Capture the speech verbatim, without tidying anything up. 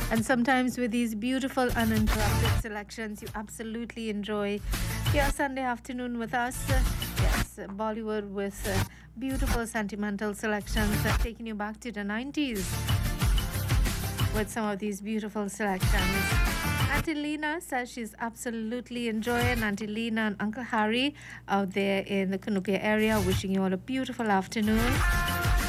And sometimes with these beautiful uninterrupted selections, you absolutely enjoy your Sunday afternoon with us. Uh, yes, Bollywood with uh, beautiful sentimental selections that taking you back to the nineties with some of these beautiful selections. Auntie Lena says she's absolutely enjoying. Auntie Lena and Uncle Harry out there in the Kanukia area, wishing you all a beautiful afternoon.